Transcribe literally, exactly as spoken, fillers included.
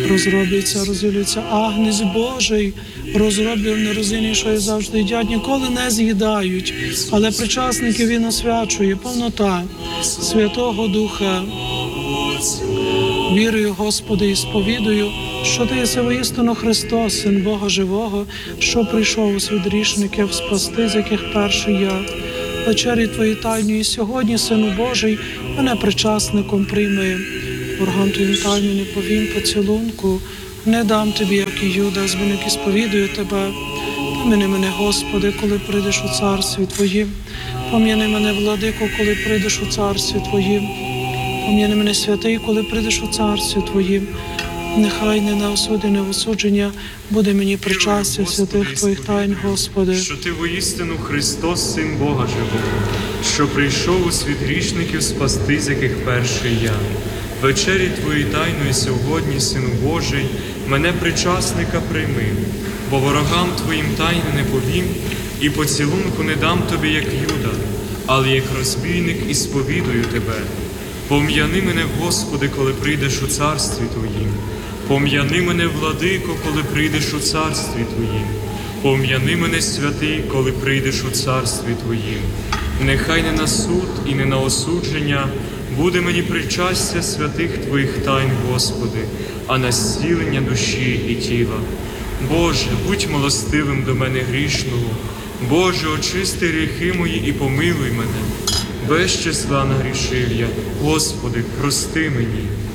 розроблюється, розділюється. Агнець Божий розроблюваний, розумний, що я завжди їдять, ніколи не з'їдають, але причасників він освячує, повнота Святого Духа. Вірую, Господи, і сповідую, що Ти єси воістину Христос, Син Бога Живого, що прийшов у світ грішників спасти, з яких перший я. Вечері Твої тайні, і сьогодні, Сину Божий, мене причасником прийми. Ворогам Твоїм тайну не повім поцілунку, не дам Тобі, як і Юда, збиник і сповідую Тебе. Пом'яни мене, Господи, коли прийдеш у царстві Твоїм. Пом'яни мене, Владико, коли прийдеш у царстві Твоїм. Пом'яни мене, Святий, коли прийдеш у царстві Твоїм. Нехай не на осуди, не в осудження буде мені причастя святих Твоїх тайн, Господи. Що Ти воістину Христос, Син Бога Живого, що прийшов у світ грішників спасти, з яких перший я. Вечері Твої тайної сьогодні, Сину Божий, мене причасника прийми, бо ворогам Твоїм тайни не повім, і поцілунку не дам Тобі, як Юда, але як розбійник і сповідую Тебе. Пом'яни мене, Господи, коли прийдеш у царстві Твоїм. Пом'яни мене, Владико, коли прийдеш у царстві Твоїм. Пом'яни мене, Святий, коли прийдеш у царстві Твоїм. Нехай не на суд і не на осудження буде мені причастя святих Твоїх тайн, Господи, а на зцілення душі і тіла. Боже, будь милостивим до мене грішного. Боже, очисти гріхи мої і помилуй мене. Без числа нагрішив я, Господи, прости мені.